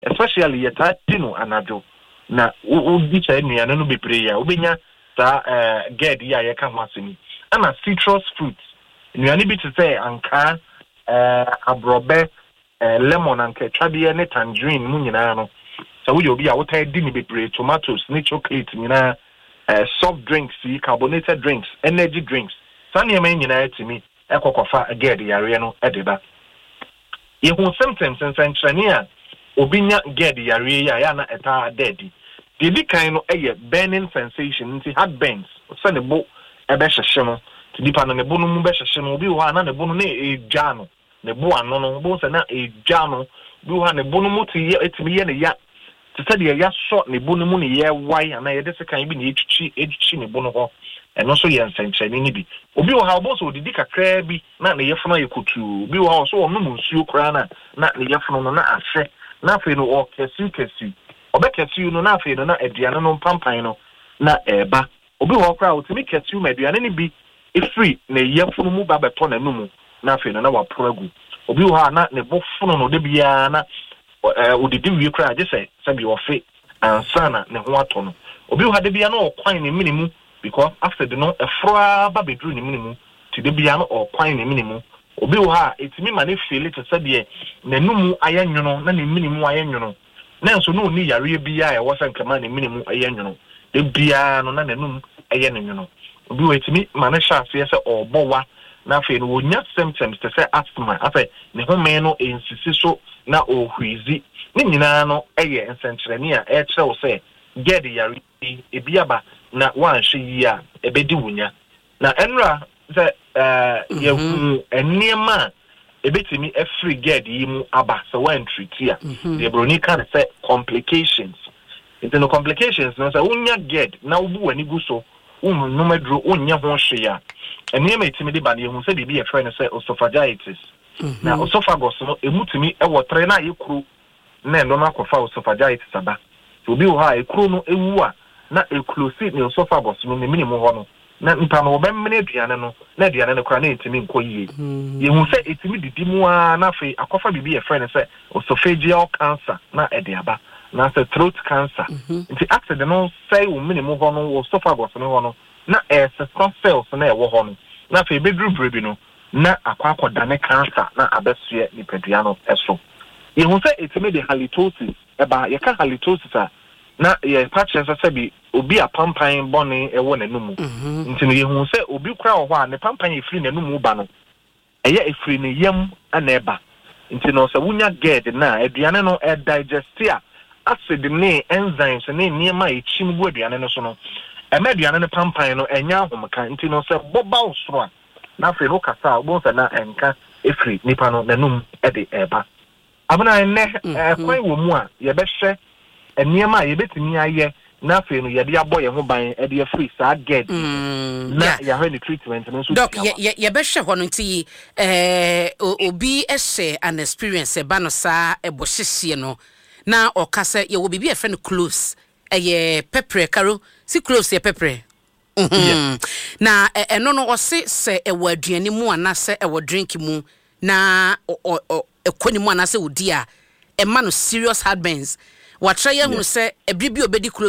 especially yeta dino anadwo na udi cha nnuane no bebree ya obenya sa ged ya ye ka ho asemi ana citrus fruits nnuane bi te say anka abrobe lemon anka twade ne tangerine mu nyina no so we obi a wotai di ni bebree tomatoes ne chocolate nyina soft drinks carbonated drinks energy drinks sane ma nyina atimi ekokofa ged yare no edeba ye hu symptoms nsanchane a obinya ged yare ya na eta dead the kind no burning sensation nti heartburns so ne bo ebe hyehye no ti dipa no ne bo no mu be hyehye no obi wo ana ne bo no na edwa no ne bo ano no bo se na edwa no bi wo ne bo no mu ti etimi ye ne ya ti se de ya so ne bo no mu ne ye wai ana ye de se kan bi ne etwichi ne bo no ho eno so ye nsenchani ni bi obi wo ha obo so odidi kakra bi na ne yefno ye kotu obi wo ha so onu mu nsuo kra na ne yefno no na ahye na fe no o kesi obekesi no na fe no na aduane no pampan no na eba obi wo kra otimi kesi ma aduane ni bi efri na yefno mu ba beto na numu na fe no na wa progu obi wo ha na ne bofuno no de bia na odidi wi kra je se bi wo fe ansana ne ho ato no obi wo ha de bia na okwan ne minimu because after the no efra ba bedru ne minimu ti de bia na okwan ne minimu obi wo ha etimi ma ne feel it se de na numu ayenwono na ne minimu ayenwono na nso no ni yare bia ya wosan kama ne minimu ayenwono de bia no na nanum aye ne nwono obi wo etimi ma ne sha se obowa na fe no wonya symptoms te se asthma afa ne home no ensisi so na ohwizi ne nyina no eye ensenkyerene a ekyerɛw se ged yare ebiaba na wanhwe yi a ebedi wunya na enra se yehu eniema ebetimi every ged yi mu aba so one treat ya the broni can say complications it's no complications no say unya ged na ubu wani guso no medro unya ho hwe ya eniema etimi de ba na yehu se bibi ye friend say esophagitis na esophagus no emutimi ewo tre na yekuru na endo na kofa esophagitis aba so bi wo ha ekuru no ewu a na eclose ne esophagus no minimum ho no na npa no obemmene aduane no na aduane no kra na etimi nkoyie yehu se etimi didi mu a na fe akofa bibi ye friend say esophageal cancer na ediaba na say throat cancer nti accident no say wo minimum ho no esophagus no ho no na ancestral cells na ewo ho no na fe bedru brebi no na akwakodane cancer na abesue ni pedua no eso yehu se etimi de halitosis eba ye ka halitosis a na ye patches sabi obi apampan bone ewo nanumu nti no yehu se obi kura wo a ne pampan efiri nanumu ba no eye efiri ne yam ana eba nti no se wunya ged na aduane no digest a acid ne enzymes ne niema echim gu aduane no so no aduane ne pampan no enya ahomka nti no se boba osoro a na fe no kasa obo se na enka efiri nipa no nanum ede eba abuna ne kwan wo mu a ye behwe eniema ye betimi aye na fe no ye de aboye ho ban e de free sa ged na ya he ni treatment no so doc ye behwe ho no nti obi ehye an experience ba no sa ebo hyehye no na okase ye wo bibi e fe no close ye pepper karo si close ye pepper na eno no ose se ewo aduane mu ana se ewo drink mu na ekoni mu ana se odi a e ma no serious heartburns watra ye hu se ebribi obedi